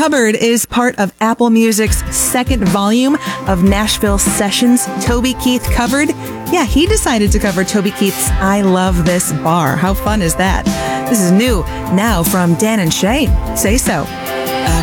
Cupboard is part of Apple Music's second volume of Nashville Sessions. Toby Keith covered. Yeah, he decided to cover Toby Keith's I Love This Bar. How fun is that? This is new now from Dan and Shay. Say So.